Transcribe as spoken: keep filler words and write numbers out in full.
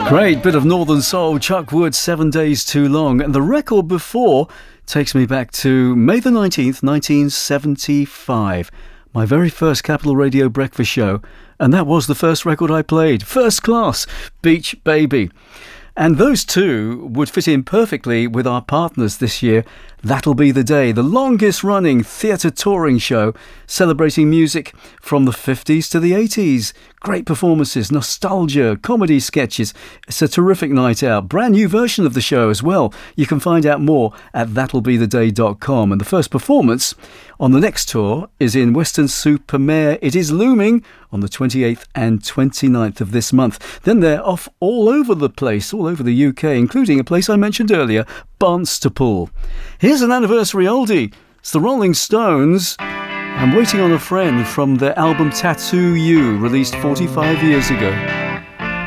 Great bit of Northern Soul, Chuck Wood, Seven Days Too Long. And the record before takes me back to May the nineteenth, nineteen seventy-five. My very first Capital Radio breakfast show. And that was the first record I played. First Class, Beach Baby. And those two would fit in perfectly with our partners this year. That'll Be the Day, the longest running theatre touring show celebrating music from the fifties to the eighties. Great performances, nostalgia, comedy sketches. It's a terrific night out. Brand new version of the show as well. You can find out more at that'll be the day dot com. And the first performance on the next tour is in Weston-super-Mare. It is looming on the twenty-eighth and twenty-ninth of this month. Then they're off all over the place, all over the U K, including a place I mentioned earlier, Barnstaple. Here's an anniversary oldie. It's the Rolling Stones. I'm Waiting on a Friend from their album Tattoo You, released forty-five years ago.